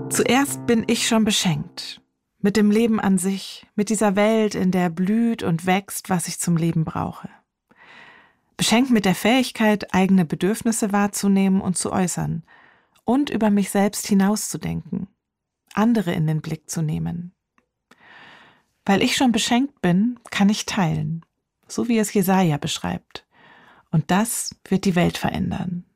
Zuerst bin ich schon beschenkt. Mit dem Leben an sich, mit dieser Welt, in der blüht und wächst, was ich zum Leben brauche. Beschenkt mit der Fähigkeit, eigene Bedürfnisse wahrzunehmen und zu äußern und über mich selbst hinauszudenken, andere in den Blick zu nehmen. Weil ich schon beschenkt bin, kann ich teilen, so wie es Jesaja beschreibt. Und das wird die Welt verändern.